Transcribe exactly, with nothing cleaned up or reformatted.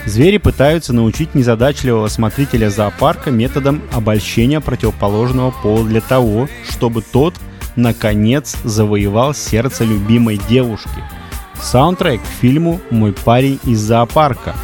Звери пытаются научить незадачливого смотрителя зоопарка методом обольщения противоположного пола для того, чтобы тот, наконец, завоевал сердце любимой девушки. Саундтрек к фильму «Мой парень из зоопарка».